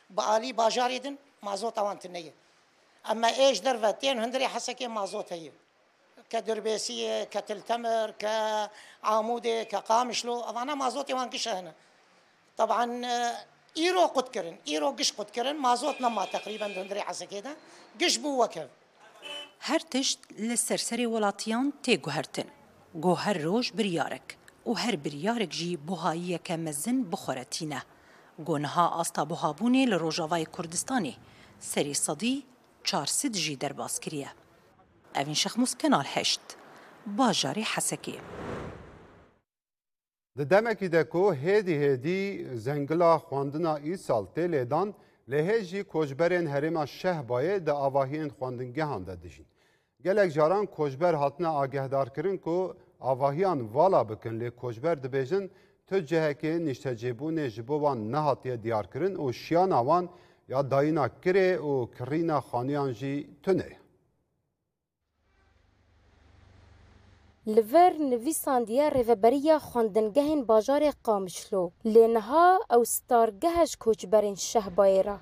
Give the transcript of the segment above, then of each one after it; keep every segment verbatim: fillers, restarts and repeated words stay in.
بعالی باجاری دن مازوت اوان تنیه اما ایش دروتین هندری حسکی مازوت هیه كدربيسيه كتلتمر كعاموده كقامشلو انا مازوت يوان كشهنا طبعا ايرو قد كرن ايرو قش قد كرن مازوت نما تقريبا دندري حسكيدا قش بو وكف هر تشت للسرسري ولاتيان تي جوهرتن جوهر روش بريارك وهر بريارك جي بوهاية كمزن بخورتينه جونها استا بوهابوني لروجاواي كردستاني سري صدي چارسد جي درباس كريه اوین شخموس کنال هشت باجاری حسکی د دمکی دکو هدی هدی زنگلا خواندنا ای سال تلیدان لهجی کوچبرین هرما شه بایه د آواهین خواندنگهان ده دجین گلک جاران کوچبر هاتنا آگهدار کرن کو آواهیان والا بکن لی کوچبر دبیجن تو جهکی نشتجیبون جبوان نهاتیه دیار کرن و شیان آوان یا داینا کره و کرینا خانیان جی تونه لور نویساندیه ریوبریه خواندنگهین باجار قامشلو لینها او ستارگهش کوچبرین شهبایره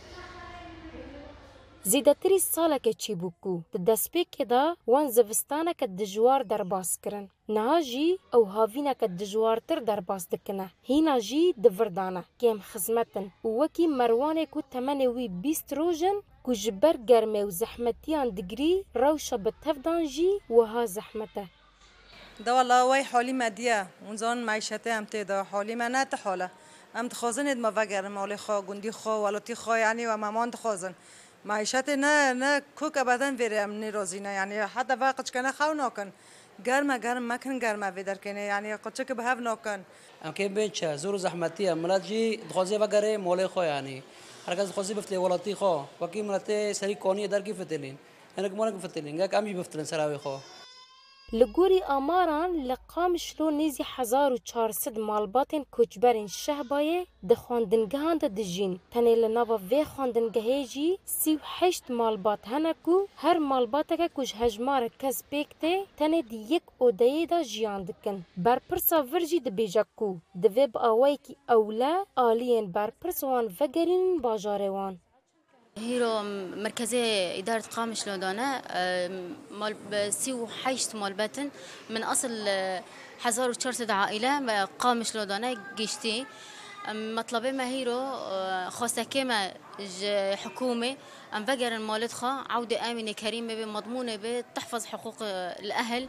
زیدتری ساله که چی بوکو دسپیک که دا وان زوستانه که دجوار در باس کرن نها جی او هاوینه که دجوارتر در باس دکنه هینا جی دوردانه که ام خزمتن وکی مروانه که تمنه وی بیست روژن که جبر گرمه و زحمتیان دگری روشا بتفدان جی وها زحمته ده والله وای حالی مدیه اونزان معیشته هم تیدا حالی من نه تحاله هم تخوازن ما وگر مالی خواه گندی خواه ولاتی خواه یعنی و مامان تخوازن معیشت نه نه کوک ابدا ویره هم نیروزی نه یعنی حتی وقت کنه خو نکن گرم گرم مکن گرم ویدر کنه یعنی قچه که به هف نکن ام که بچه زور زحمتیه ملت جی تخوازی وگره مالی خواه یعنی هر کس تخوازی بفتلی ولاتی خواه وکی ملت سری کانی در کی فتلین انا کمال فتلین گک امی بفتلن سراوی خواه لگوری آماران لقامشلو نیزی هزار و چهارصد مالباتین کوچبرین شهبایه ده خواندنگهان ده دجین تنه لناوا وی خواندنگهی جی سی و هشت مالبات هنکو هر مالباته که کش هجمار کس پیکته تنه دی یک اودهی دا جیان دکن برپرسا ورجی ده بیجاکو ده وی با آوائی کی اولا آلین برپرس وان وگرین باجاره وان هيرو مركزي إدارة قامشلو دانا مال سي وحيشت مالباتن من أصل حزار وشرطة عائلة قامشلو دانا جيشتي مطلبي ما هيرو خاصة كما حكومة أم فجر المالد خا عودة آمنة كريمة بمضمونة بتحفظ حقوق الأهل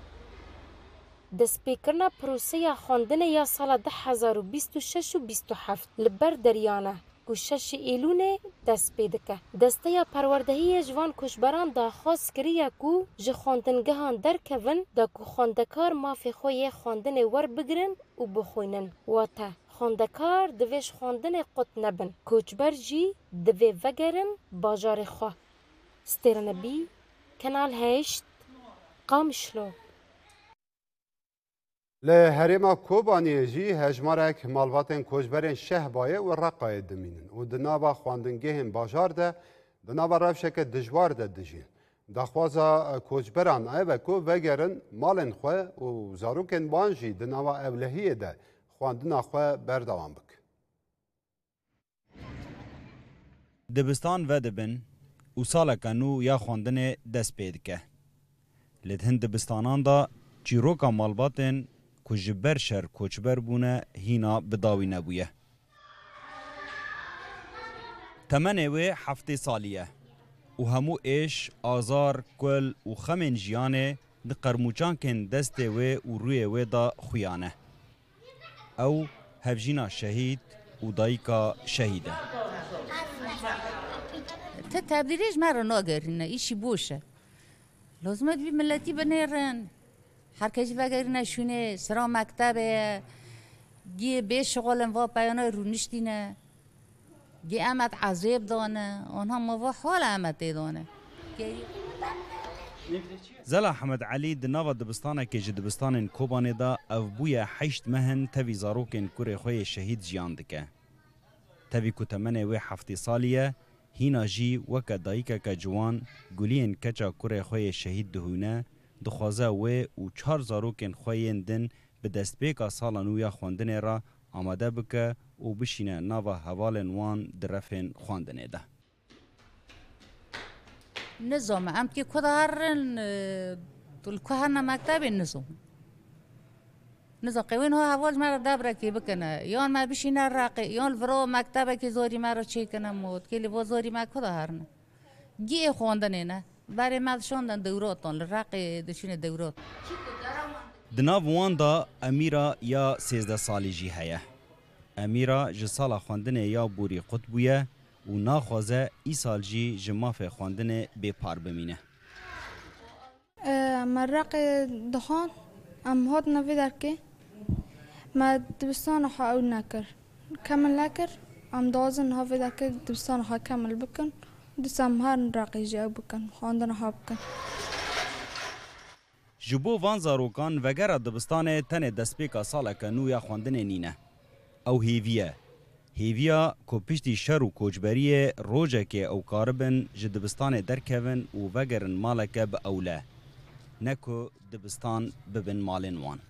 دسپیکرنا پروسه خواندن یا سال ده هزار و بیست و شش و بیست و هفت لبر دریانه کوشش ایلونه دست پیدکه دسته یا پروردهی جوان کشبران دا خاص کریه کو ج خواندنگهان درکون دا کو خواندکار مافی خوی خواندن ور بگرن و بخوینن واته خواندکار دویش خواندن قط نبن کوچبر جی دوی وگرن باجار خواه سترنبی کنال هشت قامشلو لهرما کوبانی جی هجمارک مالباتن کوچبرین شهبایه و رقای دمینن و دناوا خواندنگهن باجار ده دناوا روشک دجوار ده دجین دخوازا کوچبران ایوه کو وگرن مالن خواه و زاروکن بانجی دناوا اولهیه ده خواندنا خواه بردوان بک دبستان و دبن و سالکا نو یا خواندن دست پیدکه لدهن دبستانان دا چیروکا مالباتن کجبر شر کوچبر بونه هینا بداوی نبویه. تمنه و هفته سالیه و همو ایش آزار کل و خمین جیانه ده قرموچان کن دسته و و روی و دا خویانه او هفجینا شهید و دایکا شهیده تا تبدیلش مرا ناگرینه ایشی بوشه لازمت بی ملتی بنیرن هر کسی وگری نشونه سرا مکتبه گیه به شغالن و پیانای رو نشتینه گیه امت عذاب دانه آنها ما حال امت دانه زلا حمد علی دناوا دبستانه که جه دبستان کوبانه دا او بویا حیشت مهن تاوی زاروکن کوره خوی شهید جیان دکه تاوی کتمنه و هفته سالیه هینا جی وکا دایکه که جوان گلین کچا کوره خوی شهید دهونه دخوازه و و چهار زاروکن خوین دن به دستپیکا سالانویا خواندن را آماده بکه و بشینه ناوا هوالن وان درفین خواندنه ده. نظام ام که کدارن طول کهنا مکتب نظام نظام قوین ها حواج مرا دبره که بکنه یان ما بشینه راقی یان فرو مکتبه که زوری مرا چی کنه مود که لیو زوری ما کدارن گی خواندنه نه برای ما شوندن دوراتون راقی دشونه دورات دناو وان دا امیرا یا سیزده سالی جی هیه. امیرا جسالا خواندنه یا بوری قطبویه و ناخوازه ای سال جی جماف خواندنه بی پار بمینه. مراقي دخان ام هاد نوی درکه ما دبستان ها او نکر کامل نکر ام دازن ها وی درکه دبستان ها کامل بکن دسام هر راقی جاو بکن خواندن ها بکن. جبو وان زاروکان وگر دبستان تن دسپیکا سالا که نویا خواندنه نینه. او هیویه. هیویا کو پشتی شر و کوچبریه روژه که او کاربن جدبستان درکوین و وگرن مالکه به اوله. نکو دبستان ببن مالن وان.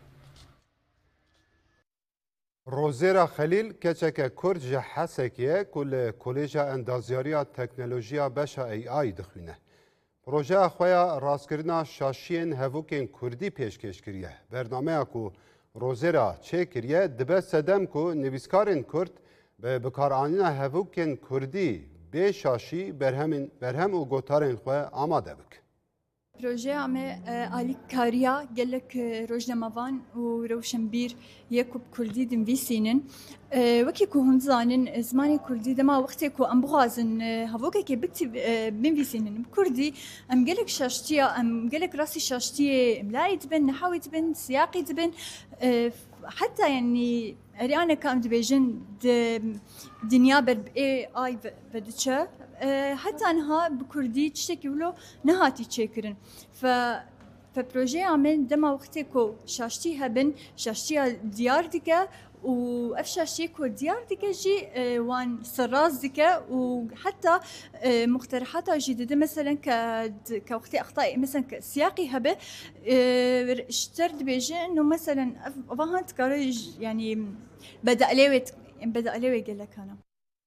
روزیرا خلیل کچک کرد جه حسکیه کل کلیجا اندازیاریا تکنولوژیا بشا ای آی دخوینه. پروژه اخویا راستکرنا شاشین هفوکین کردی پیشکش کریه. برنامه اکو روزیرا چه کریه دبه سدم کو نویسکارین کرد به بکارانینا هفوکین کردی به شاشی برهم و گوتارین خواه آماده بک. پروژه آمه آلی کاریا گلک روزنامه‌وان و روشنبیر یکوب کردی دم ویسینن وکی که هم زانن زمانی کردی دما وقتی که ام بغازن هفوکه که بکتی بین ویسینن کردی ام گلک شاشتیا ام گلک راسی شاشتی املایی تبن نحوی تبن سیاقی تبن حتى يعني ريانا كام دبيجن دنيا بر اي اي بدتشا حتى انها بكردي تشتكي ولو نهاتي تشكرن ف فبروجي عمل دما وقتي كو شاشتي هبن شاشتي ديار ديكا وافشاشتي كو ديار ديكا جي وان سراز ديكا وحتى مقترحات جديده مثلا ك كوقتي اخطاء مثلا سياقي هبه اشترد بيجي انه مثلا فهمت كارج يعني بدا ليوت بدا ليوي قال لك انا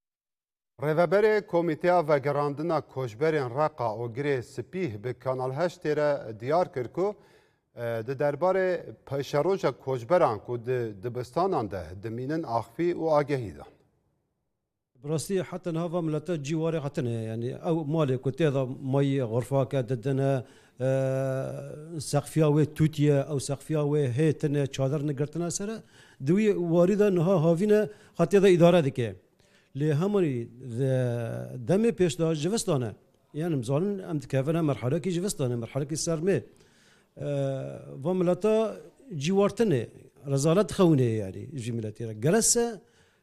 ریوبر کمیته و گراندنا کوچبرین راقا و گری سپیه به کانال هشت را دیار کرد که د درباره پیشروج کوچبران که دبستانان ده دمینن آخفی و آگهی دان. براستی حتی نهوا ملتا جواری حتنه يعني او مالي كنت هذا مي غرفه كددنا سقفيا و توتيا او سقفيا و هيتنا چادر نگرتنا سره دوی وارده نها هاوینه حتی هذا اداره دکه لی همونی دم پیش دار جوستانه يعني مزالن ام تكافنا مرحله كي جوستانه مرحله كي سرمه و ملتا جوارتنه رزالت خونه يعني جي ملاتي جلسه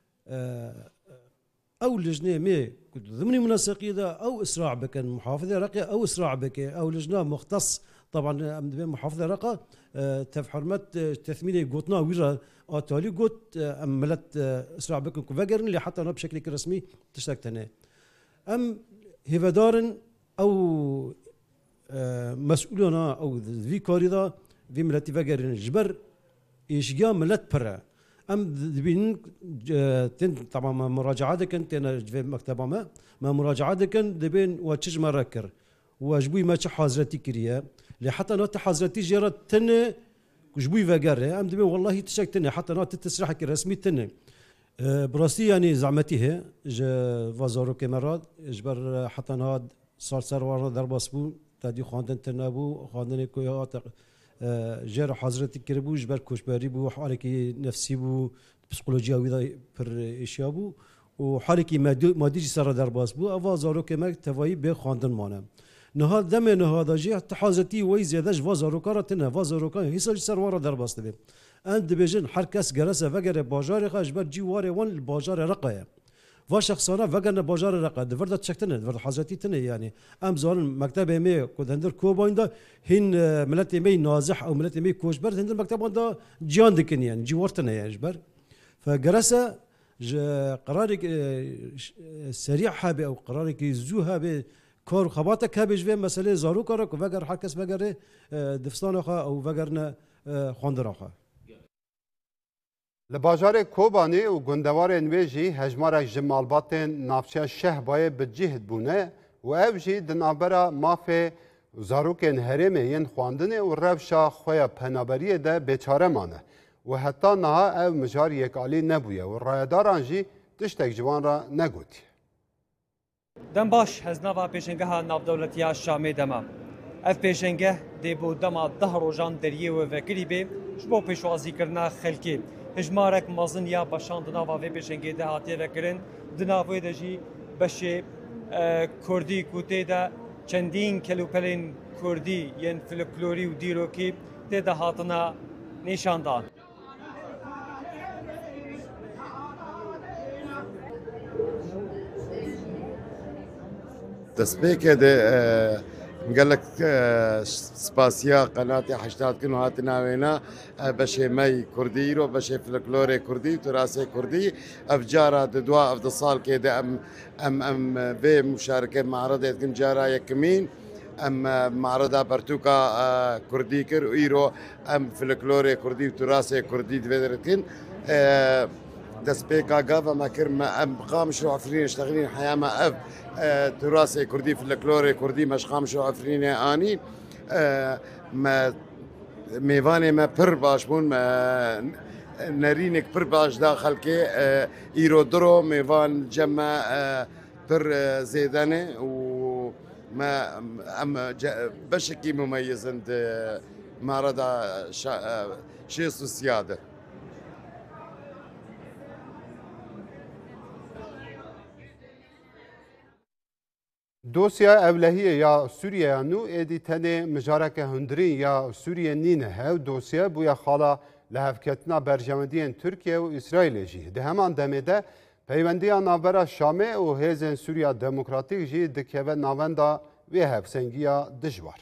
او لجنه مي ضمن منسقيه ده او اسراع بك محافظه رقه او اسراع بك او لجنه مختص طبعا محافظه رقه تفحرمت تثميني قوتنا ويرا اتالي قوت ملت اسراع بك فجرن اللي حتى انا بشكل رسمي تشتكتنا ام هيفدارن او مسؤولنا او في كاريدا في ملتي فجرن جبر ايشجا ملت برا ام دبين طبعا مراجعاتك انت انا في مكتبه ما ما مراجعاتك دبين وتشج مركر وجبوي ما حاضرتي كريا لحتى انا حاضرتي جرت تن جبوي فقره ام دبين والله تشكتني حتى انا تسرحك رسمي تن براستي يعني زعمتي ج وزارو كاميرات جبر حتى انا صار صار ورا درباسبو تادي خواندن تنابو خواندن كويات جر حضرت کربو جبر کوشبری بو حالی که نفسی بو پسیکولوژی ویدا پر اشیا بو و حالی که مادی سر در باز بو اوازارو که مگ توایی به خواندن مانم نه دم نه داجی حضرتی وی زیادش وازارو کارت نه وازارو کار حساب سر وارا در باز تبی اند بجن هر کس گرسه وگر بازار خاش بر جوار وان بازار رقایه و شخصانا وگرن بازار رقا دورد تشکتنه دورد حضرتی تنه يعني ام زارن مكتب مي كودندر كوبايندا هين ملت مي نازح او ملت مي كوشبر هندر مكتب دا جان دكن يعني جوارتنا يعني جبر فجرسه قرارك سريع حابي او قرارك زو هابي كار خباتك هابي جوي مساله زارو كارك وگر هر کس وگر دفستان خا او وگرنا خواندر خا Li bajarê Kobanê û gundewarên wê jî hejmarek ji malbatên navçeya Şehbayê bi cihd bûne û ev jî di navbera mafê zarokên herêmê yên xwandinê û rewşa xwe ya penaberiyê de bêçare mane û heta niha ev mijar yekî nebûye û rayedaran jî tiştek ji wan re negotiye. Dem baş heznava pêşengeha navdewletiya Şamê dema. Ev pêşengeh dê bû dema deh rojan deriyê we vekirî bê ji bo pêşwazîkirina xelkê. Hejmarek mezin ya başan di nava vê pêşengê de hatiye vekirin, di nav wê de jî beşê Kurdî ku tê de çendîn kelûpelên Kurdî yên folklorî û dîrokî tê de hatina nîşandan. دەستپێکێ دێ گەلک سپاسیا قەناتی حشتاتکن و هاتی ناوێنا بەشێ مەی کوردی ئیرۆ بەشێ فلکلۆرێ کوردی و توراسێ کوردی ئەف جارە ددوا ئەف دە ساڵکێ دە ئەم ئەم ئەم بێ مشارکە معرەدێتکن جارا یەکمین ئەم معرەدا بەرتووکە کوردی کرد و ئیرۆ ئەم فلکلۆرێ کوردی و توراسێ کوردی دوێدرتکن دەستپێکا گاڤەمە کردمە ئەم قامش و عفرین شتەغلین حیامە ئەف توراسێ کوردی فلکلۆرێ کوردی مەشقامش و عفرینێ ئانی mêvanê me pir baş bûn nerînek pir baş da xelkê îro diro mêvan cem me pir zêdenê û me em beşekî mumeyizin di marada şêst û sîya de. Dosya evlehiyê ya Sûriyeya nû êdî tenê mijareke hundirîn ya Sûriye nîne hev dosya bûye xala li hevketina berjewendiyên Tirkiye û İsraîlê jî. Di heman demê de peywendiya navbera Şamê û hêzên Sûriya Demokratîk jî dikeve navenda vê hevsengiya dijwar.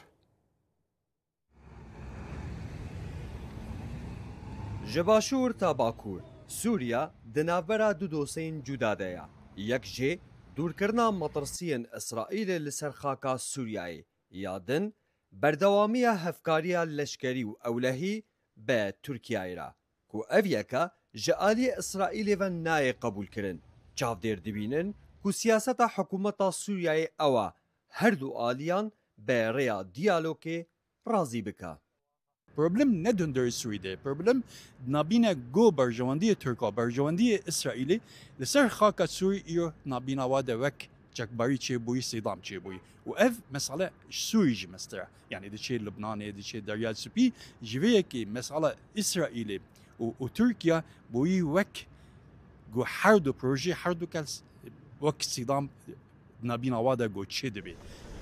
Ji başûr ta Bakur, Sûriya di navbera du doseyên cuda de ye. Yek jê دورکردنا مەترسیên İsraîlê li ser xaka Sûriyayê ya din berdewamiya hevkariya leşkerî û ewlehî be Tirkiyeyê re ku ev yeka ji aliyê İsraîlê ve nayê qebûl kirin. Çavdêr dibînin ku siyaseta hikûmeta Sûriyayê ew e her du aliyan be rêya diyalogê razî bike. Problem ne döndür Sûriyê. Problem nabîne go berjewendiyê Tirka, berjewendiyê İsraîlê li ser xaka Sûrî îro nabîna wa de wek cekbarî çêbûyî sêdam çêbûyî. û ev mesele Sûrî jî mestere. Yani diçe Libnanê, diçe Deryal Spî ji vê yekê mesele İsraîlê û û Tirkiye bûyî wek got her du projê her du kes wek sêdam nabîna wa de got çê dibe.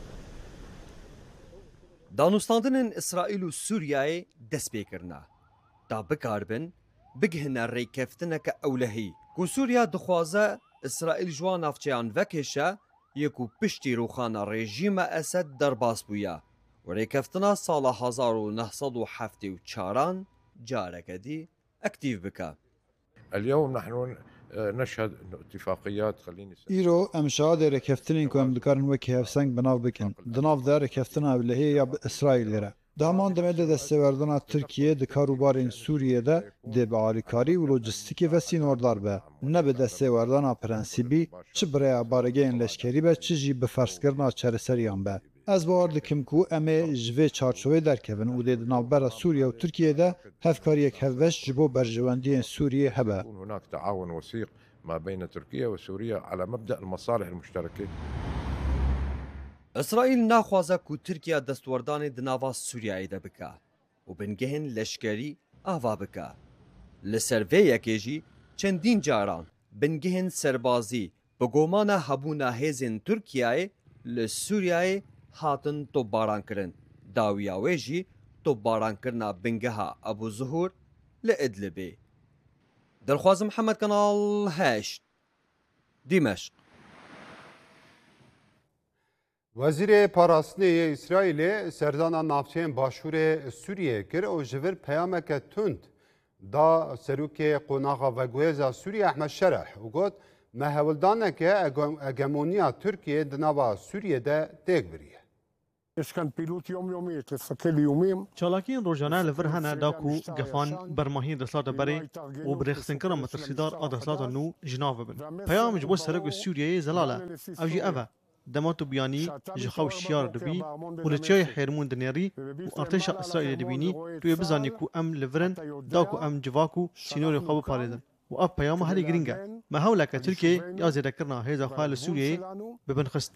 Danûstandinên İsraîl û Sûriyayê dest pêkirine. Da bikarbin, bigihine rêkeftineke ewlehî. Ku Sûriya dixwaze İsraîl ji wan navçeyan vekêşe yê ku piştî rûxana rejîma Esed derbas bûye. û rêkeftina sala hezar û neh sed û heftê û çaran careke dî ektîv bike. اليوم نحن نشهد اتفاقيات خليني îro em şahadê rêkeftinên ku em dikarin wekî hevseng binav bikin. Di nav de rêkeftina evlehiyê ya bi İsraîlê re. Di heman demê de destêwerdana Tirkiye di karûbarên Sûriyê dê bi alîkarî û lojîstikê ve sînordar be. Ne bi destêwerdana prensîbî, çi birêya baregehên leşkerî be, çi jî bi ferskirina çareseriyan be. Ez bawer dikim ku em ê ji vê çarçovê derkevin û dê di navbera Sûriye û Tirkiyeyê de hevkariyek hevbeş ji bo berjewendiyên Sûriyê hebe. هناك تعاون وثيق ما بين تركيا وسوريا على مبدأ المصالح المشتركة. İsraîl naxwaze ku Tirkiye destwerdanê di nava Sûriyayê de bike û bingehên leşkerî ava bike. Li ser vê yekê jî çendîn caran bingehên serbazî bi gomana hebûna hêzên Tirkiyeyê li Sûriyayê hatin topbaran kirin. Dawiya wê jî topbarankirina bingeha Ebu Zuhur li Idlibê. Dilxwaz Mihemed Kanal heşt Dîmeşq. Wezîrê Parastinê İsraîlê serdana navçeyên başûrê Sûriyê kir û ji vir peyameke tund da serokê qonaxa veguhêza Sûriye Ehmed Şereh û got mehewildaneke hegemoniya Tirkiye di nava Sûriyê de têk biriye. چالاکین روزانه لور هنه داکو گفان برماهین رسالت بری و برخصنکر مترسیدار آد رسالت نو جناو بن. پیام جبو سرک سوریه زلاله. اوجی اوه. دماتو بیانی جخاو شیار دبی و لچای حرمون دنیاری و ارتش اسرائیل دبینی توی بزانی کو ام لورن داکو ام جواکو سینوری خواب پاریدن. و اب پیام هلی گرینگه. ما هولا که ترکیه یا زیاده کرنا هیزا خال سوریه ببن خست.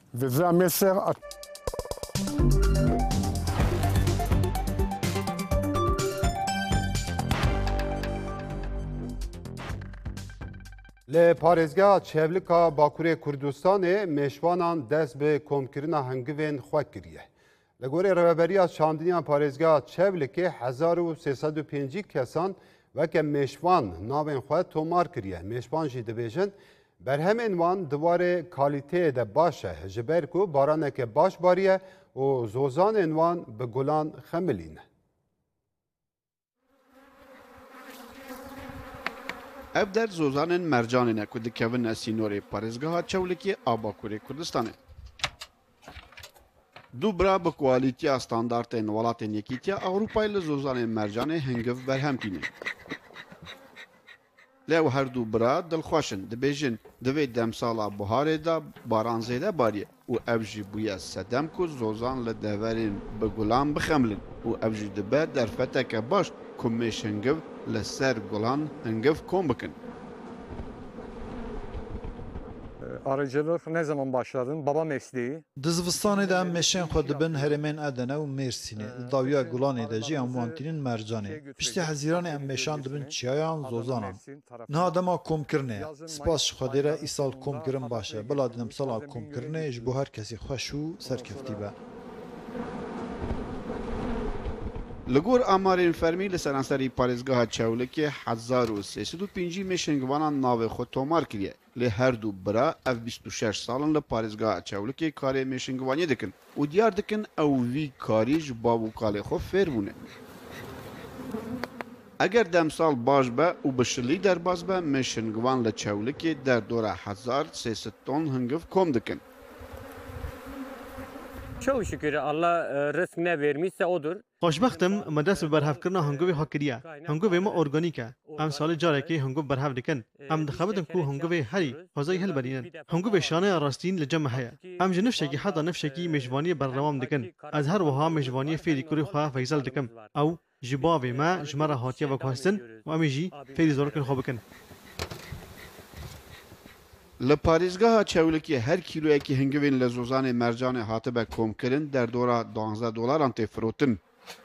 لی پارێزگا چێڤلika Bakurê Kurdistanê mêşvanan dest bi komkirina hengivên xwe kiriye. Li gorî rêveberiya çandiniya parêzgeha Çêvlikê hezar û sê sed û pêncî kesan weke mêşvan navên xwe tomar kiriye. Mêşvan jî dibêjin berhemên wan diwarê kalîteyê de baş e ji ber ku baraneke baş bariye û zozanên wan bi gulan xemilîne. Ev der zozanên mercanê ne ku dikevin sînorê parêzgeha Çewlikê a Bakurê Kurdistanê. Du bira bi kualîtiya standartên welatên Yekîtiya Ewropayê li zozanên mercanê hingiv berhem tîne. Lê ew her du bira dilxweş in dibêjin divê demsala buharê de baran zêde bariye û ev jî bûye sedem ku zozan li deverên bi gulan bixemilin û ev jî dibe derfeteke baş ku mêş hingiv li ser gulan hingiv kom bikin. Arıcılık ne zaman başladın? Baba mesleği. Di zivistanê de em mêşên xwe dibin herêmên Edenê û Mêrsînê. Li dawiya Gulanê de jî em wan tînin mercanê. Piştî hezîranê em mêşan dibin çiyayan zozanan. Niha dema komkirinê ye. Spas ji Xwedê re îsal komkirin baş e. Bila demsala komkirinê ji bo her kesî xweş û serkeftî be. Li gor amarên fermî li seranserî parêzgeha Çewlikê hezar û sê sed û pêncî mêşingivanan navê xwe tomar kiriye. Lê her du bira ev bîst û şeş salin li parêzgeha Çewlikê karê mêşingivaniyê dikin û diyar dikin ew vî karî ji bav û kalê xwe fêr bûne. Eger demsal baş be û bi şilî derbas be mêşingivan li Çewlikê derdora hezar sê sed ton hingiv kom dikin. Çok şükür Allah rızk ne vermişse odur. Xoşbextim me dest bi berhevkirina hingivê xwe kiriye. Hingivê me organîk e. Em salê carekê hingiv berhev dikin. Em dixebitin ku hingivê herî xwezayî hilberînin. Hingivê şaneya rastîn li cem heye. Em ji nifşekî heta nifşekî mêjvaniyê berdewam dikin. Ez her wiha mêjvaniyê fêrî kurê xwe feyzel dikim. Ew ji bavê me ji me re hatiye veguhestin û em ê jî fêrî zarokên xwe bikin. Li parêzgeha Çewlikê her kîloyekî hingivên li zozanê mercanê hatibe komkirin derdora duanzdeh dolaran tê firotin.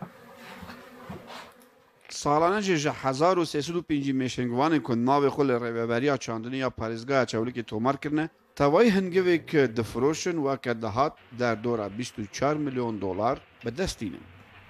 Salane jî ji hezar û sê sed û pêncî mêşingivanên ku navê xwe li rêveberiya çandiniya parêzgeha Çewlikê tomar kirine, tevayî hingivê ku difiroşin weke dihat derdora bîst û çar milyon dolar bi dest tînin.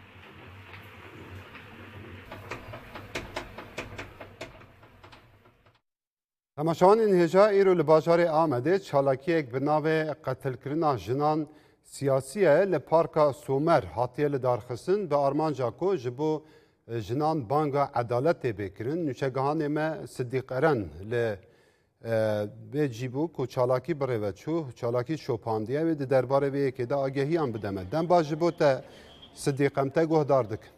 Temaşavanên hêja îro li bajarê Amedê çalakiyek bi navê qetilkirina jinan siyasî ye li Parka Somer hatiye li darxistin bi armanca ku ji bo jinan banga edaletê bêkirin. Nûçegihanê me Sidîq Eren li bê cîbû ku çalakî birêveçû çalakî şopandiye wê di derbarê vê yekê de agehiyan bideme. Demba ji bo te Sidîq em te guhdar dikin.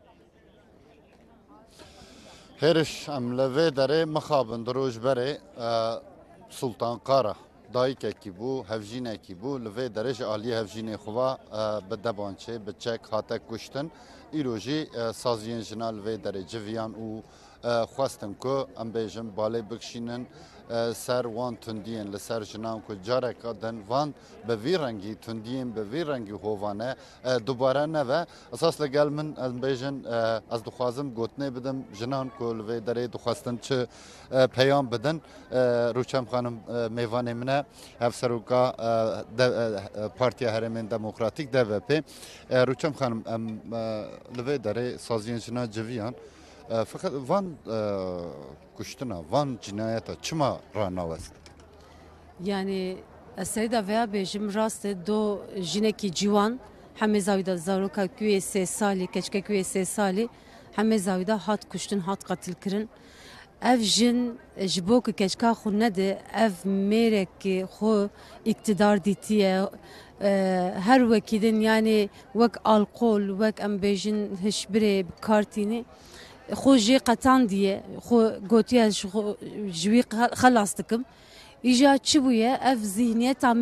Hêriş em li vê derê mixabin di rojberê Sultan Qara dayîkekî bû, hevjînekî bû li vê derê ji aliyê hevjînê xwe bi debançê, bi çek hate kuştin. Îro jî saziyên jina li vê derê civiyan û xwestin ku em bêjin balê bikişînin ser wan tundiyên li ser jinan ku careka din van bi vî rengî tundiyên bi vî rengî hovane dubare neve. Esas li gel min em bêjin ez dixwazim gotinê bidim jinan ku li vê derê dixwestin çi peyam bidin. Rûçem xanim mêvanê min e hevseroka Partiya Herêmên Demokratîk D V P. Rûçem xanim em li vê derê saziyên jina civiyan fakat van kuştina, van cinayeta çima ranavest? Yani eseri veya bejim raste do jineki civan heme zavida zaroka küye se sali keçke küye se sali heme zavida hat kuştin hat katil kirin اف جن جبوك كشكا خو نده اف ميرك خو اقتدار ديتيه هر وكيدن يعني وك الكول وك ام بيجن هشبري بكارتيني خو جي قطان ديه خو قوتيا جوي خلاصتكم إجا تشبوية أف ذهنية